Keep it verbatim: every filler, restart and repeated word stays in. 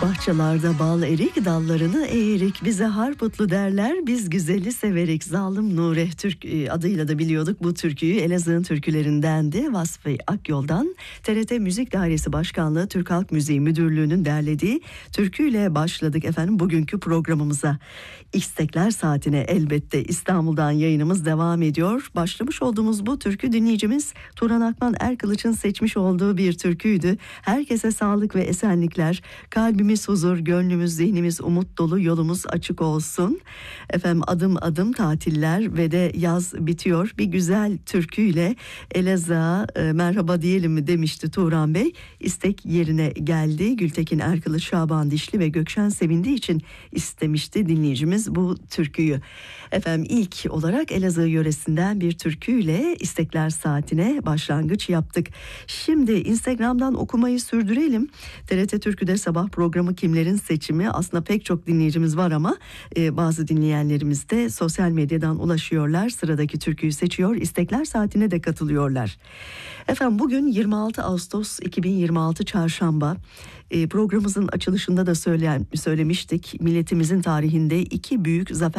Bahçelerde bal erik, dallarını eğerik. Bize harputlu derler, biz güzeli severik. Zalim Nure Türk adıyla da biliyorduk bu türküyü. Elazığ'ın türkülerindendi. Vasfı Akyol'dan T R T Müzik Dairesi Başkanlığı Türk Halk Müziği Müdürlüğü'nün derlediği türküyle başladık efendim bugünkü programımıza. İstekler Saati'ne elbette İstanbul'dan yayınımız devam ediyor. Başlamış olduğumuz bu türkü dinleyicimiz Turan Akman Erkılıç'ın seçmiş olduğu bir türküydü. Herkese sağlık ve esenlikler. Kalbimiz huzur, gönlümüz, zihnimiz umut dolu, yolumuz açık olsun. Efendim adım adım tatiller ve de yaz bitiyor. Bir güzel türküyle Elazığ'a e, merhaba diyelim mi demişti Turan Bey. İstek yerine geldi. Gültekin Erkılıç, Şaban Dişli ve Gökşen Sevindiği için istemişti dinleyicimiz bu türküyü. Efendim ilk olarak Elazığ yöresinden bir türküyle İstekler Saati'ne başlangıç yaptık. Şimdi Instagram'dan okumayı sürdürelim. T R T Türkü'de sabah programı kimlerin seçimi, aslında pek çok dinleyicimiz var ama e, bazı dinleyenlerimiz de sosyal medyadan ulaşıyorlar. Sıradaki türküyü seçiyor, İstekler Saati'ne de katılıyorlar. Efendim bugün yirmi altı Ağustos iki bin yirmi altı Çarşamba. E, programımızın açılışında da söyleyen, söylemiştik. Milletimizin tarihinde iki büyük zafer